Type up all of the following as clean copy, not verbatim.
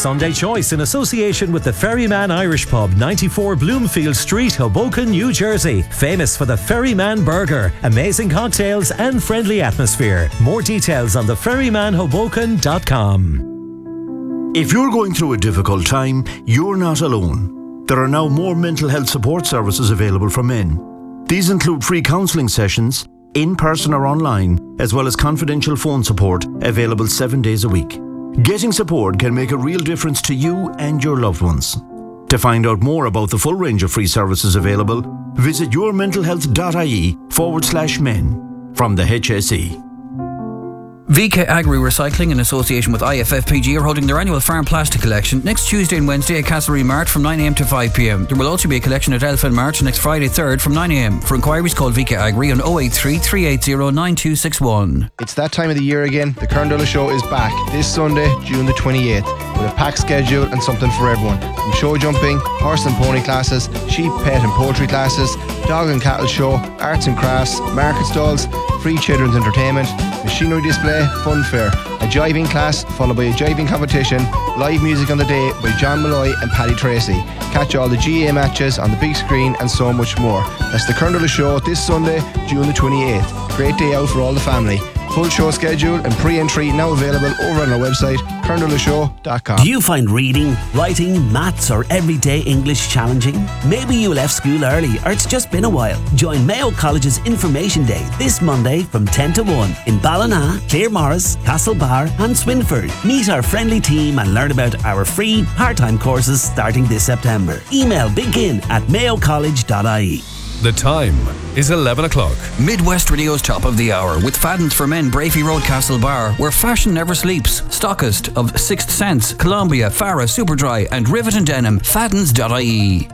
Sunday Choice in association with the Ferryman Irish Pub, 94 Bloomfield Street, Hoboken, New Jersey. Famous for the Ferryman Burger, amazing cocktails and friendly atmosphere. More details on theferrymanhoboken.com. If you're going through a difficult time, you're not alone. There are now more mental health support services available for men. These include free counselling sessions, in person or online, as well as confidential phone support available 7 days a week. Getting support can make a real difference to you and your loved ones. To find out more about the full range of free services available, visit yourmentalhealth.ie/men from the HSE. VK Agri Recycling in association with IFFPG are holding their annual farm plastic collection next Tuesday and Wednesday at Castlereagh Mart from 9am to 5pm. There will also be a collection at Elfin Mart next Friday 3rd from 9am. For inquiries, call VK Agri on 083 380 9261. It's that time of the year again. The Kern Show is back this Sunday, June the 28th, with a packed schedule and something for everyone. From show jumping, horse and pony classes, sheep, pet and poultry classes, dog and cattle show, arts and crafts, market stalls, free children's entertainment, machinery display, fun fair, a jiving class followed by a jiving competition, live music on the day by John Malloy and Paddy Tracy. Catch all the GA matches on the big screen and so much more. That's the Kerndola Show this Sunday, June the 28th. Great day out for all the family. Full show schedule and pre-entry now available over on our website, kerndolashow.com. Do you find reading, writing, maths or everyday English challenging? Maybe you left school early or it's just been a while. Join Mayo College's Information Day this Monday from 10 to 1 in Ballina, Claremorris, Castlebar and Swinford. Meet our friendly team and learn about our free part-time courses starting this September. Email begin@mayocollege.ie. The time is 11 o'clock. Midwest Radio's Top of the Hour with Fadden's for Men, Brafey Road, Castlebar, where fashion never sleeps. Stockist of Sixth Sense, Columbia, Farah, Superdry and Rivet and Denim. Faddens.ie.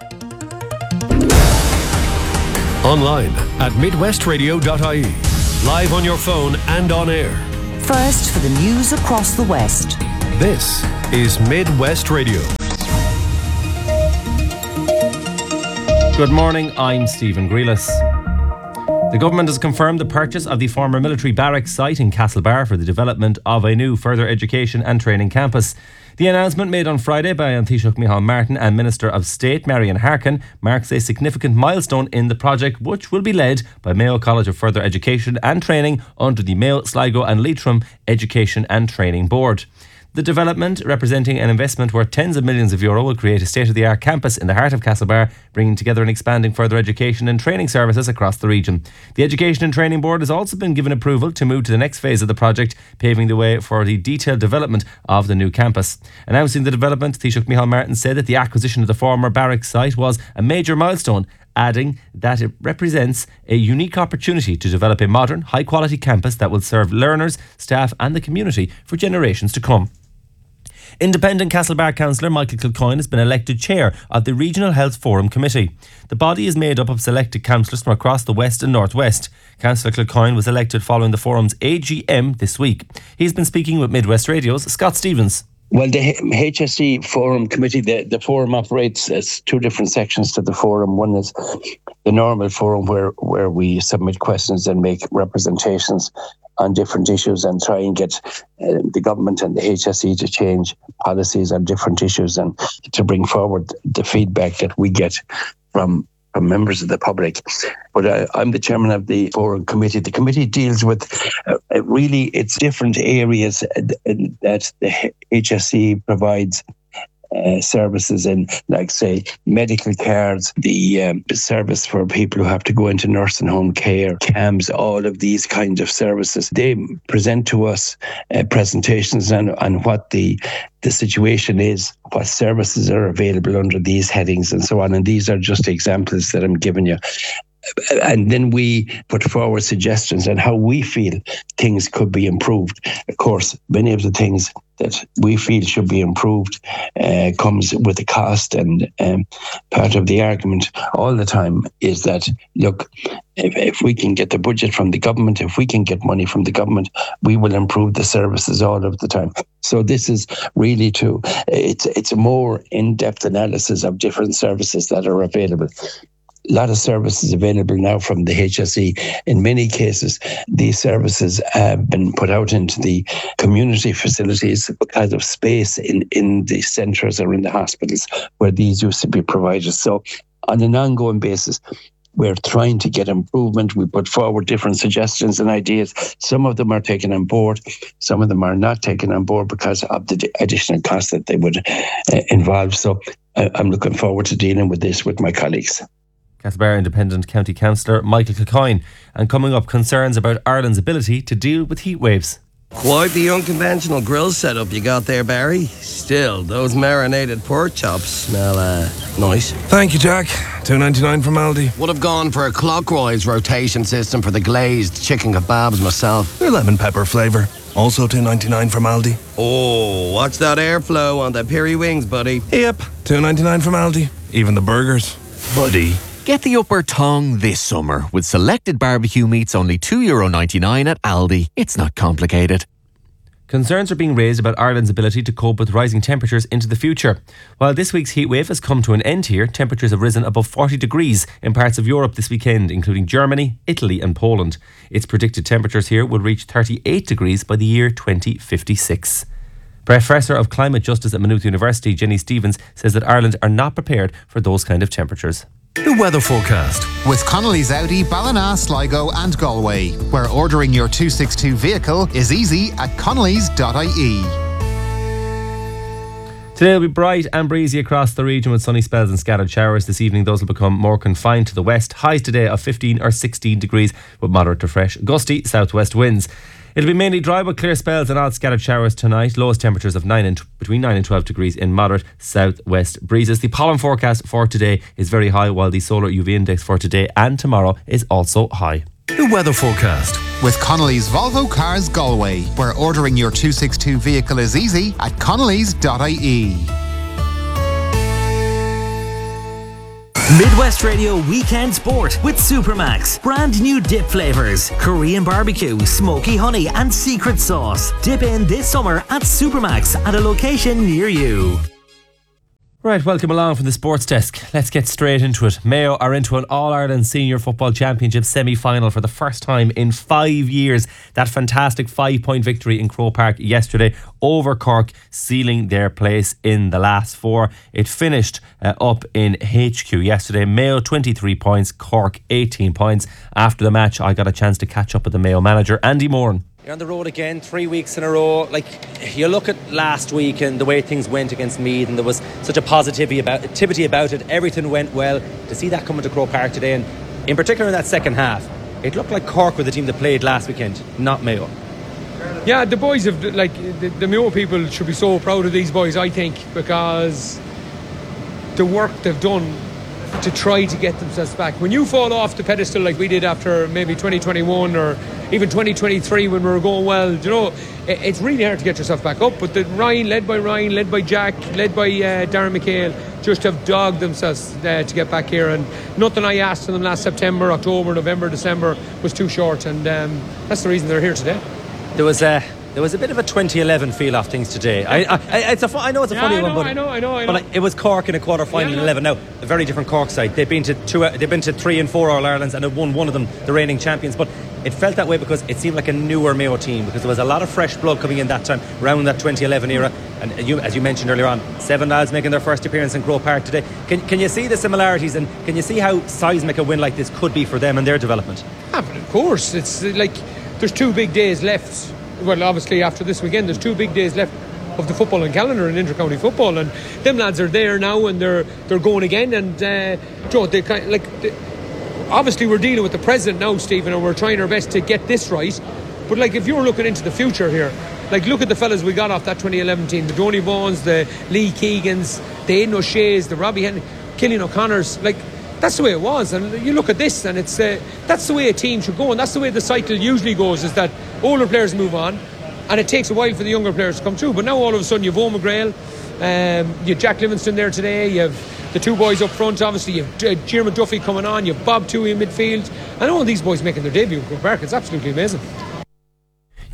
Online at midwestradio.ie. Live on your phone and on air. First for the news across the West. This is Midwest Radio. Good morning, I'm Stephen Grealis. The government has confirmed the purchase of the former military barracks site in Castlebar for the development of a new further education and training campus. The announcement made on Friday by An Taoiseach Micheál Martin and Minister of State Marian Harkin marks a significant milestone in the project, which will be led by Mayo College of Further Education and Training under the Mayo, Sligo and Leitrim Education and Training Board. The development, representing an investment worth tens of millions of euro, will create a state-of-the-art campus in the heart of Castlebar, bringing together and expanding further education and training services across the region. The Education and Training Board has also been given approval to move to the next phase of the project, paving the way for the detailed development of the new campus. Announcing the development, Taoiseach Micheál Martin said that the acquisition of the former barracks site was a major milestone, adding that it represents a unique opportunity to develop a modern, high-quality campus that will serve learners, staff and the community for generations to come. Independent Castlebar councillor Michael Kilcoyne has been elected chair of the Regional Health Forum Committee. The body is made up of selected councillors from across the West and North West. Councillor Kilcoyne was elected following the forum's AGM this week. He's been speaking with Midwest Radio's Scott Stevens. Well, the HSE Forum Committee, the forum operates as two different sections to the forum. One is the normal forum where we submit questions and make representations on different issues and try and get the government and the HSE to change policies on different issues and to bring forward the feedback that we get from members of the public. But I'm the chairman of the Forum Committee. The committee deals with really it's different areas that the HSE provides services in, like say medical cards, the service for people who have to go into nursing home care, CAMS, all of these kinds of services. They present to us presentations on what the situation is, what services are available under these headings and so on. And these are just examples that I'm giving you. And then we put forward suggestions on how we feel things could be improved. Of course, many of the things that we feel should be improved comes with a cost, and part of the argument all the time is that, look, if we can get the budget from the government, if we can get money from the government, we will improve the services all of the time. So this is really it's a more in-depth analysis of different services that are available. lot of services available now from the HSE. In many cases, these services have been put out into the community facilities because of space in the centres or in the hospitals where these used to be provided. So on an ongoing basis, we're trying to get improvement. We put forward different suggestions and ideas. Some of them are taken on board. Some of them are not taken on board because of the additional costs that they would involve. So I'm looking forward to dealing with this with my colleagues. Castlebar Independent County Councillor Michael Kilcoyne. And coming up, concerns about Ireland's ability to deal with heat waves. Quite the unconventional grill setup you got there, Barry. Still, those marinated pork chops smell nice. Thank you, Jack. $2.99 from Aldi. Would have gone for a clockwise rotation system for the glazed chicken kebabs myself. They're lemon pepper flavour. Also $2.99 from Aldi. Oh, watch that airflow on the peri wings, buddy. Yep, $2.99 from Aldi. Even the burgers. Buddy. Get the upper tongue this summer with selected barbecue meats only €2.99 at Aldi. It's not complicated. Concerns are being raised about Ireland's ability to cope with rising temperatures into the future. While this week's heatwave has come to an end here, temperatures have risen above 40 degrees in parts of Europe this weekend, including Germany, Italy and Poland. It's predicted temperatures here will reach 38 degrees by the year 2056. Professor of Climate Justice at Maynooth University, Jenny Stevens, says that Ireland are not prepared for those kind of temperatures. The weather forecast with Connolly's Audi, Ballina, Sligo and Galway, where ordering your 262 vehicle is easy at connellys.ie. Today will be bright and breezy across the region with sunny spells and scattered showers. This evening those will become more confined to the west. Highs today of 15 or 16 degrees with moderate to fresh gusty southwest winds. It'll be mainly dry with clear spells and odd scattered showers tonight. Lowest temperatures of between 9 and 12 degrees in moderate southwest breezes. The pollen forecast for today is very high, while the solar UV index for today and tomorrow is also high. The weather forecast with Connolly's Volvo Cars Galway, where ordering your 262 vehicle is easy at connellys.ie. Midwest Radio Weekend Sport with Supermax. Brand new dip flavours, Korean barbecue, smoky honey and secret sauce. Dip in this summer at Supermax at a location near you. Right, welcome along from the sports desk. Let's get straight into it. Mayo are into an All-Ireland Senior Football Championship semi-final for the first time in 5 years. That fantastic 5-point victory in Croke Park yesterday over Cork, sealing their place in the last four. It finished up in HQ yesterday. Mayo 23 points, Cork 18 points. After the match, I got a chance to catch up with the Mayo manager, Andy Moran. You're on the road again, 3 weeks in a row. Like, you look at last week and the way things went against Meath, and there was such a positivity about it. Everything went well. To see that coming to Croke Park today, and in particular in that second half, it looked like Cork were the team that played last weekend, not Mayo. Yeah, the boys have, like, the Mayo people should be so proud of these boys, I think, because the work they've done to try to get themselves back. When you fall off the pedestal like we did after maybe 2021 or even 2023 when we were going well, you know, it's really hard to get yourself back up. But Ryan, led by Jack, led by Darren McHale, just have dogged themselves to get back here. And nothing I asked of them last September, October, November, December was too short. And that's the reason they're here today. There was a bit of a 2011 feel off things today. I know it's a funny one, but I know. But it was Cork in a quarter final in 11. Now, a very different Cork side. They've been to 3 and 4 All Irelands and have won one of them, the reigning champions. But it felt that way because it seemed like a newer Mayo team, because there was a lot of fresh blood coming in that time, around that 2011 era. And as you mentioned earlier on, 7 lads making their first appearance in Croke Park today. Can you see the similarities, and can you see how seismic a win like this could be for them and their development? Yeah, but of course, it's like there's 2 big days left. Well, obviously after this weekend there's 2 big days left of the footballing calendar in inter-county football, and them lads are there now and they're going again. And Joe, they kind of, like, obviously we're dealing with the president now, Stephen, and we're trying our best to get this right. But like, if you're looking into the future here, like, look at the fellas we got off that 2011 team, the Donny Vaughans, the Lee Keegans, the Aidan O'Shea's, the Robbie Henry, Killian O'Connor's. Like, that's the way it was. And you look at this and it's that's the way a team should go, and that's the way the cycle usually goes, is that older players move on and it takes a while for the younger players to come through. But now all of a sudden you've Owen McGrail, you have Jack Livingston there today, you have the 2 boys up front, obviously you have Diarmuid Duffy coming on, you have Bob Toohey in midfield, and all these boys making their debut in Croke Park. It's absolutely amazing.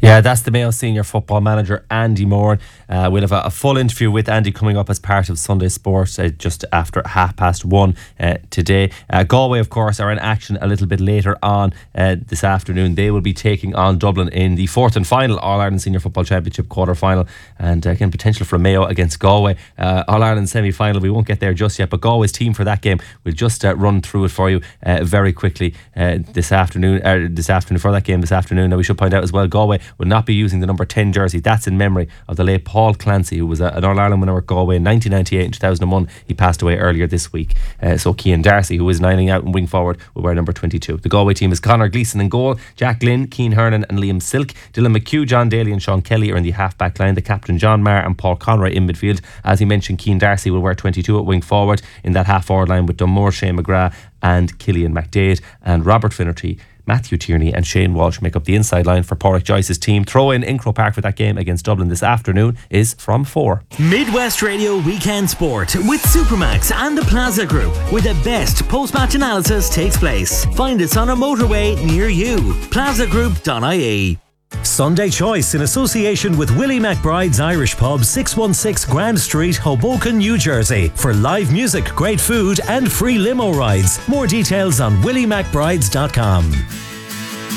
Yeah, that's the Mayo senior football manager, Andy Moore. We'll have a full interview with Andy coming up as part of Sunday Sport just after 1:30 today. Galway, of course, are in action a little bit later on this afternoon. They will be taking on Dublin in the fourth and final All-Ireland Senior Football Championship quarter-final, and again, potential for Mayo against Galway. All-Ireland semi-final, we won't get there just yet, but Galway's team for that game, we'll just run through it for you very quickly this afternoon for that game this afternoon. Now, we should point out as well, Galway will not be using the number 10 jersey. That's in memory of the late Paul Clancy, who was an All-Ireland winner at Galway in 1998 and 2001. He passed away earlier this week. So Cian Darcy, who is lining out in wing forward, will wear number 22. The Galway team is Conor Gleeson in goal, Jack Glynn, Cian Hernan and Liam Silk. Dylan McHugh, John Daly and Sean Kelly are in the half-back line. The captain John Maher and Paul Conroy in midfield. As he mentioned, Cian Darcy will wear 22 at wing forward in that half-forward line with Dunmore, Shane McGrath and Killian McDade, and Robert Finnerty, Matthew Tierney and Shane Walsh make up the inside line for Pádraig Joyce's team. Throw in Croke Park for that game against Dublin this afternoon is from 4. Midwest Radio Weekend Sport with Supermax and the Plaza Group, where the best post-match analysis takes place. Find us on a motorway near you. plazagroup.ie. Sunday Choice in association with Willie McBride's Irish Pub, 616 Grand Street, Hoboken, New Jersey, for live music, great food and free limo rides. More details on williemcbrides.com.